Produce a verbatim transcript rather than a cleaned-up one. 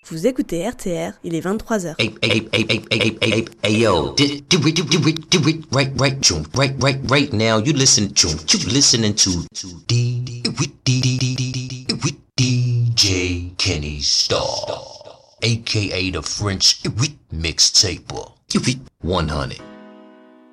Vous écoutez R T R, il est vingt-trois heures. Hey, hey, hey, hey, hey, hey, hey, hey, yo, do it, do it, do it, do it, right, right, June, right, right, right now. You listen, June, you listening to D D J Kenny Star, aka the French mixtaper, one hundred.